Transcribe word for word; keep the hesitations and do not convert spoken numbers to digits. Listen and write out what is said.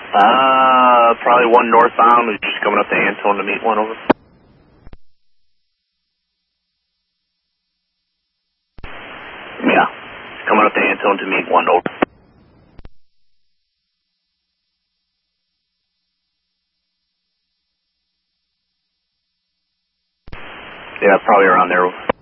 Uh, probably one northbound. We're just coming up to Antone to meet one over. Yeah, coming up to Antone to meet one over. Yeah, probably around there.